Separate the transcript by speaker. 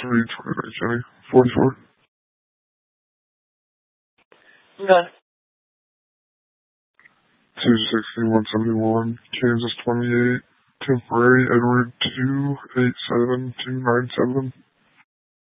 Speaker 1: 329, Jenny. 44.
Speaker 2: None.
Speaker 1: 260, 171. Kansas 28. Temporary, Edward 287, 297.